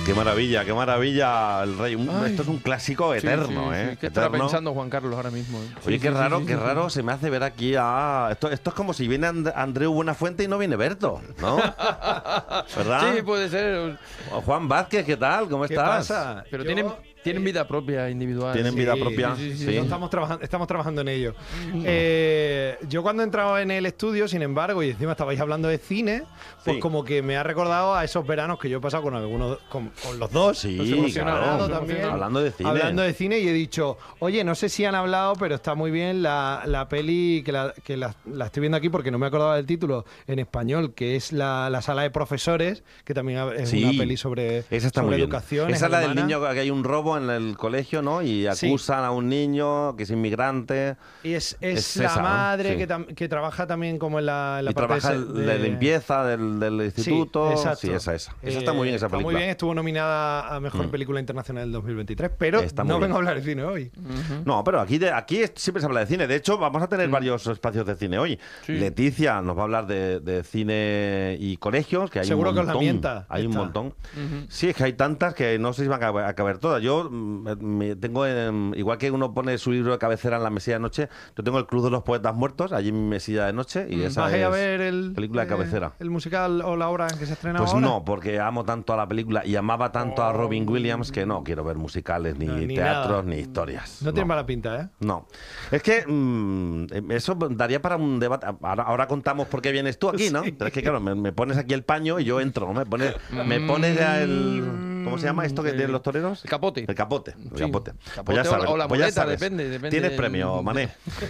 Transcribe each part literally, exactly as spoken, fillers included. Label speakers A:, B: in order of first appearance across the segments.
A: Qué maravilla, qué maravilla, El Rey. Un, esto es un clásico eterno,
B: sí, sí,
A: ¿eh?
B: sí. ¿Qué
A: Eterno.
B: estará pensando Juan Carlos ahora mismo? ¿eh?
A: Oye,
B: Sí,
A: qué
B: sí,
A: raro,
B: sí,
A: qué
B: sí,
A: raro
B: sí.
A: se me hace ver aquí a... Esto, esto es como si viene And- Andreu Buenafuente y no viene Berto, ¿no? ¿Verdad?
B: Sí, puede ser.
A: O Juan Vázquez, ¿qué tal? ¿Cómo
C: ¿Qué
A: estás?
C: pasa?
B: Pero
C: Yo-
B: tienen, tienen vida propia individual.
A: Tienen
B: Sí.
A: vida propia,
B: Sí, sí, sí,
A: sí.
C: No, estamos, trabajando, estamos trabajando en ello. Eh, yo cuando he entrado en el estudio, sin embargo, y encima estabais hablando de cine, pues
A: Sí.
C: como que me ha recordado a esos veranos que yo he pasado con algunos, con, con los dos.
A: Sí,
C: Nos hemos
A: claro.
C: hablado
A: Nos
C: también.
B: emocionado.
A: Hablando de cine.
C: Hablando de cine y he dicho, oye, no sé si han hablado, pero está muy bien la, la peli que, la, que la, la estoy viendo aquí porque no me acordaba del título en español, que es la, la sala de profesores, que también es
A: Sí.
C: una peli sobre,
A: Esa está
C: sobre
A: muy bien.
C: educación.
A: Esa es la del
C: alemana.
A: niño que hay un robo en el colegio, ¿no? Y
C: Sí.
A: acusan a un niño que es inmigrante.
C: Y es, es,
A: Es
C: la
A: esa, ¿no?
C: madre
A: Sí.
C: que, tam- que trabaja también como en la, en la
A: Y
C: parte
A: trabaja
C: de,
A: de, de limpieza del, del
C: Sí,
A: instituto.
C: exacto.
A: Sí, esa, esa. Esa está
C: Eh,
A: muy bien, esa
C: está
A: película.
C: muy bien, estuvo nominada a Mejor
A: Mm.
C: Película Internacional del dos mil veintitrés, pero
A: Está muy
C: no
A: bien.
C: vengo a hablar de cine hoy.
A: No, pero aquí, de, aquí es- siempre se habla de cine. De hecho, vamos a tener varios espacios de cine hoy.
B: Sí.
A: Leticia nos va a hablar de, de cine y colegios, que hay
C: Seguro
A: un
C: que os la
A: montón.
C: mienta
A: Hay un
C: esta.
A: montón.
B: Ujú.
A: Sí, es que hay tantas que no sé si van a caber, a caber todas. Yo mm, me tengo, en- igual que uno pone su libro de cabecera en la mesilla de noche, yo tengo El Club de los Poetas Muertos, allí en mi mesilla de noche, y esa
C: ¿Vas a
A: es
C: ir a ver el,
A: película de
C: eh,
A: cabecera.
C: el musical o la obra que se estrena
A: Pues
C: ahora?
A: no, porque amo tanto a la película y amaba tanto a Robin Williams que no quiero ver musicales, ni,
C: No, ni
A: teatros,
C: nada.
A: ni historias.
C: No tiene mala pinta, ¿eh?
A: No. Es que mm, eso daría para un debate. Ahora, ahora contamos por qué vienes tú aquí, ¿no?
C: Sí.
A: Pero es que, claro, me, me pones aquí el paño y yo entro, ¿no? Me pones, me pones ya el... ¿Cómo se llama esto que
B: Eh,
A: tienen los toreros?
B: el capote.
A: El capote. El
B: Sí.
A: capote.
B: Capote
A: Pues ya
B: o la-
A: sabes,
B: o la
A: pues ya
B: muleta,
A: sabes.
B: depende, depende
A: Tienes
B: del-
A: premio, Mané.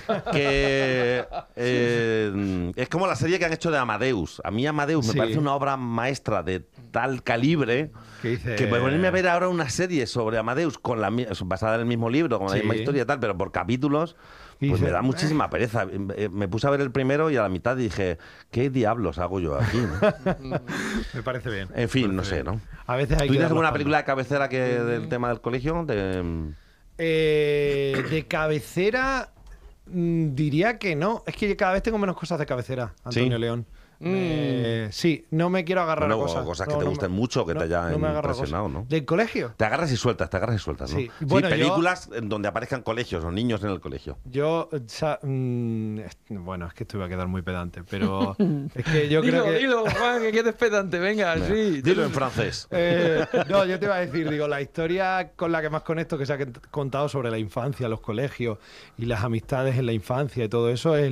A: Que eh, es como la serie que han hecho de Amadeus. A mí Amadeus me
C: Sí.
A: parece una obra maestra de tal calibre
C: ¿Qué dice?
A: que ponerme a ver ahora una serie sobre Amadeus con la mi- basada en el mismo libro, con la
C: Sí.
A: misma historia y tal, pero por capítulos,
C: Y
A: pues
C: dice,
A: me da muchísima pereza. Eh, Me puse a ver el primero y a la mitad dije, ¿qué diablos hago yo aquí? ¿no?
C: Me parece bien.
A: En fin,
C: Me
A: no
C: parece
A: sé,
C: bien.
A: ¿no?
C: A veces hay
A: ¿Tú
C: que
A: tienes
C: dar la
A: alguna
C: espalda.
A: película de cabecera que del tema del colegio? De-
C: Eh, de cabecera, mm, diría que no. Es que cada vez tengo menos cosas de cabecera, Antonio
A: ¿Sí?
C: León. Eh, sí, no me quiero agarrar
A: Bueno,
C: a cosas.
A: o cosas que
C: No,
A: te
C: no
A: gusten
C: me-
A: mucho, que te hayan
C: me agarro a
A: impresionado,
C: cosas.
A: ¿no?
C: ¿Del colegio?
A: Te agarras y sueltas, te agarras y sueltas, ¿no?
C: Sí. Bueno, yo-
A: películas en donde aparezcan colegios o niños en el colegio.
C: Yo, o sea, mm, es- bueno, es que esto iba a quedar muy pedante, pero es que yo
B: Dilo,
C: creo que...
B: dilo, Juan, que quedes pedante. Venga, sí.
A: Dilo en francés.
C: Eh, no, yo te iba a decir, digo, la historia con la que más conecto que se ha contado sobre la infancia, los colegios y las amistades en la infancia y todo eso es